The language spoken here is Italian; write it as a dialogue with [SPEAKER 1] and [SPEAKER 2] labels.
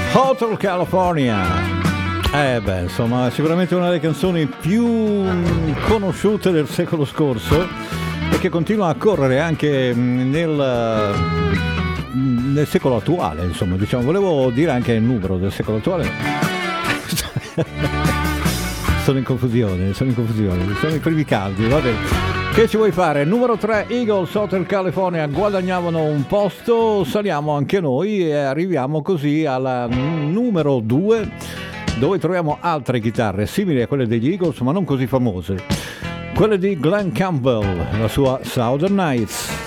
[SPEAKER 1] Hotel California. Beh, insomma, sicuramente una delle canzoni più conosciute del secolo scorso e che continua a correre anche nel secolo attuale, insomma, diciamo, volevo dire anche il numero del secolo attuale. Sono in confusione, sono i primi caldi, va bene. Che ci vuoi fare? Numero 3, Eagles, Hotel California, guadagnavano un posto, saliamo anche noi e arriviamo così alla numero 2, dove troviamo altre chitarre simili a quelle degli Eagles, ma non così famose. Quelle di Glenn Campbell, la sua Southern Nights.